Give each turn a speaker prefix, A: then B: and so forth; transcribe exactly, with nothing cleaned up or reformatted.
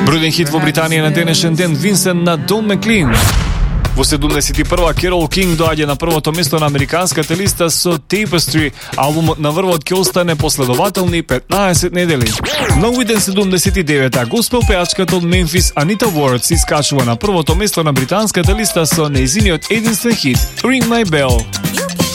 A: Број еден хит во Британија на денешен ден Винсент на Дон Маклин. Во седумдесет и прва Керол Кинг доаѓа на првото место на американската листа со Tapestry. Албумот на врвот ќе остане последователни петнаесет недели. На увиден седумдесет и девета госпел пеачката од Мемфис Анита Уорд се искачува на првото место на британската листа со нејзиниот единствен хит Ring My Bell.